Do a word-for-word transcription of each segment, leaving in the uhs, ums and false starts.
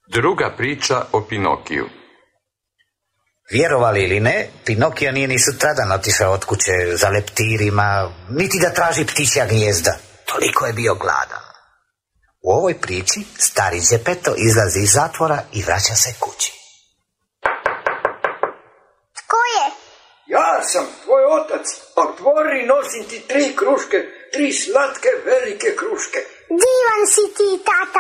Druga priča o Pinokiju. Vjerovali ili ne, Pinokija nije ni sutradan otišao od kuće za leptirima, niti da traži ptičja gnijezda. Toliko je bio gladan. U ovoj priči stari Đepeto izlazi iz zatvora i vraća se kući. Tko je? Ja sam tvoj otac. Otvori, nosim ti tri kruške, tri slatke velike kruške. Divan si ti, tata.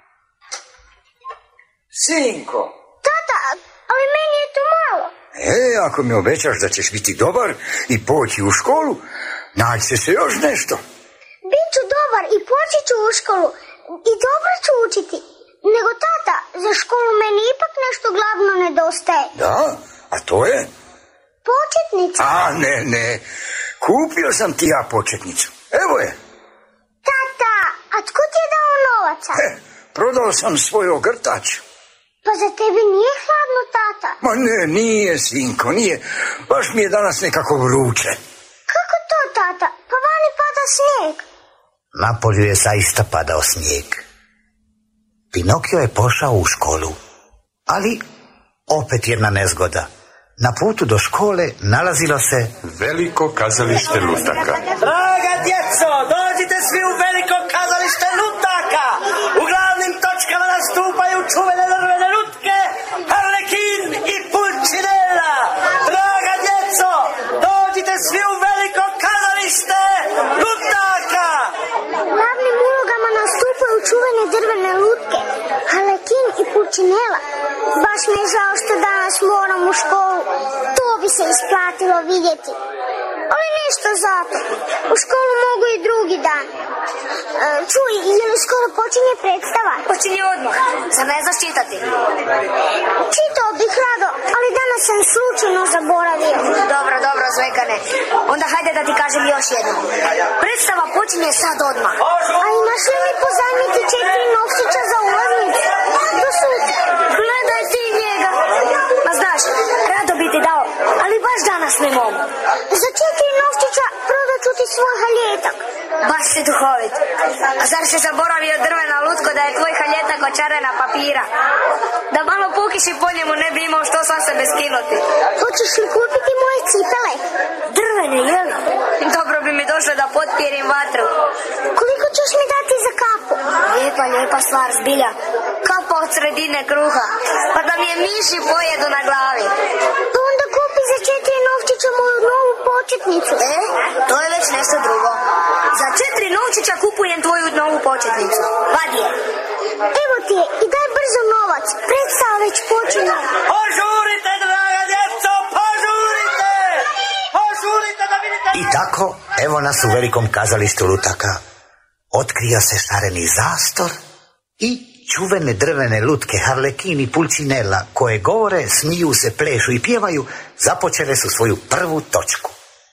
Sinko. Tata, ali meni je to malo. E, ako mi obećaš da ćeš biti dobar i poći u školu, naći se još nešto. Biću dobar i poći ću u školu i dobro ću učiti. Nego tata, za školu meni ipak nešto glavno nedostaje. Da? A to je? Početnica. A, ne, ne. Kupio sam ti ja početnicu. Evo je. Tata, a tko ti je dao novaca? E, prodao sam svoj ogrtač. Pa za tebi nije hladno, tata? Ma ne, nije, sinko, nije. Baš mi je danas nekako vruće. Kako to, tata? Pa vani pada snijeg. Napolju je zaista padao snijeg. Pinokio je pošao u školu, ali opet jedna nezgoda. Na putu do škole nalazilo se Veliko kazalište lutaka. Draga djeco, dođite svi u veliko kazalište lutaka. U glavnim točkama nastupaju čuvene drvene lutke, Harlekin i Pulcinella. Draga djeco, dođite svi u veliko kazalište lutaka. U glavnim ulogama nastupaju čuvene drvene lutke, Harlekin i Pulcinella. Baš mi je žao što danas moram u školu. To bi se isplatilo vidjeti. Ali nešto zato. U školu mogu i drugi dan. E, čuj, je li skoro počinje predstava? Počinje odmah. Zar ne znaš čitati? Čitao bih rado, ali danas sam slučajno zaboravio. Dobro, dobro, Zvekane. Onda hajde da ti kažem još jedno. Predstava počinje sad odmah. A imaš li mi pozajmiti četiri novčića za ulaznicu? Do sutra. Gledaj ti njega. Ma znaš, rado bi ti dao, ali baš danas ne mogu. Za četiri novčića prodat ću ti svoj haljetak. Baš si duhovit. A zar se zaboravio drvena lutko da je tvoj haljetak od čarena papira? Da malo pukiši po njemu ne bi imao što sam sebe skinuti. Hoćeš li kupiti moje cipele? Drvene, jel? Dobro bi mi došlo da potpirim vatru. Koliko ćeš mi dati za kapu? Lijepa, lijepa stvar, zbilja. Kapa od sredine kruha. Pa da mi je miši pojedu na glavi. Pa onda kupi za četiri novčića moju novu početnicu. E, to je već nešto drugo. Za četiri novčića kupujem tvoju novu početnicu. Vadi je. Evo ti je i daj brzo novac. Predstava već počinje. Požurite, draga djeco, požurite! Požurite da vidite... i tako, evo nas u velikom kazalištu lutaka. Otkrio se šareni zastor i čuvene drvene lutke Harlekin i Pulcinella, koje govore, smiju se, plešu i pjevaju, započele su svoju prvu točku.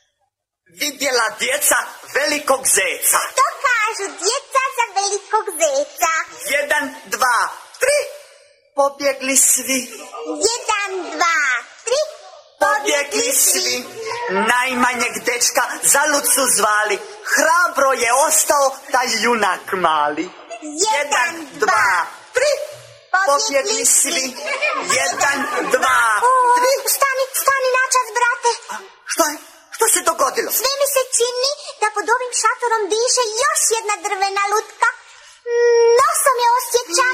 Vidjela djeca velikog zeca. To kažu djeca za velikog zeca. Jedan, dva, tri. Pobjegli svi. Jedan, dva, tri. Pobjegli svi. Najmanjeg dečka zalud su zvali. Hrabro je ostao taj junak mali. Jedan, dva, tri. Pobjegli svi. Jedan, dva, tri. Stani, stani načas, brate. Što je? Što se dogodilo? Sve mi se čini da pod ovim šatorom diše još jedna drvena lutka. Nosom je osjećam.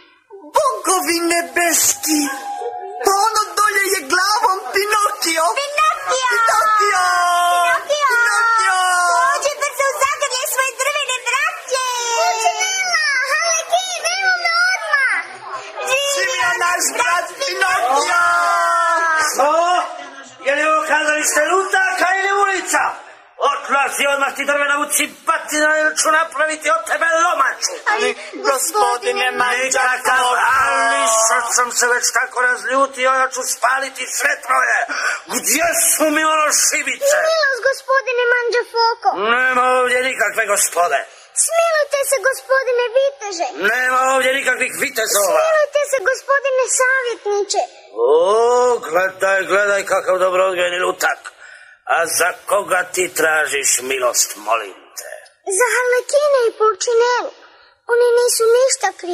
Bogovi nebeski! Pa ono dolje je glavom Pinokio! Pinokio! Pinokio! Pinokio! Pinokio! Dođe brzo u zagrlje svoje drvene braće! Pulcinella! Harlekin, evo me odmah! Živio naš brat Pinokio! Što? Je li ovo kazalište lutaka ili ulica? Otlazi odmah ti drvena vuci batina ili ću napraviti od tebe lomaču. Ali, gospodine Manđaka, Ali sad sam se već tako razljutio, ja ću spaliti sve troje. Gdje su mi ono šibice? Smilost, gospodine Manđafoko! Nema ovdje nikakve gospode. Smilujte se, gospodine viteže! Nema ovdje nikakvih vitezova. Smilujte se, gospodine savjetniče! O, gledaj, gledaj kakav dobro odgojeni lutak. A za koga ti tražiš milost, molim te? Za Harlekina i Pulcinellu. Oni nisu ništa krivi.